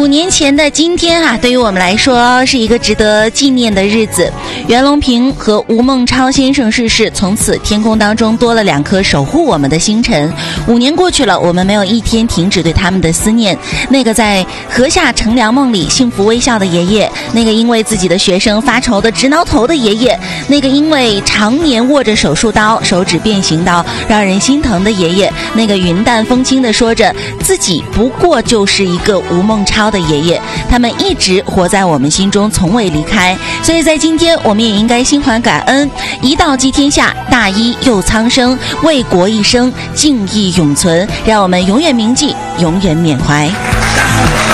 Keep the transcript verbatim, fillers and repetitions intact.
五年前的今天啊，对于我们来说是一个值得纪念的日子。袁隆平和吴孟超先生逝世，从此天空当中多了两颗守护我们的星辰。五年过去了，我们没有一天停止对他们的思念。那个在禾下乘凉梦里幸福微笑的爷爷，那个因为自己的学生发愁的直挠头的爷爷，那个因为常年握着手术刀手指变形到让人心疼的爷爷，那个云淡风轻地说着自己不过就是一个吴孟超的爷爷，他们一直活在我们心中，从未离开。所以在今天，我们也应该心怀感恩，一道济天下，大医佑苍生，为国一生，敬意永存，让我们永远铭记，永远缅怀。